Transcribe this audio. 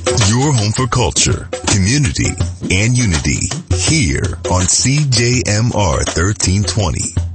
Your home for culture, community, and unity here on CJMR 1320.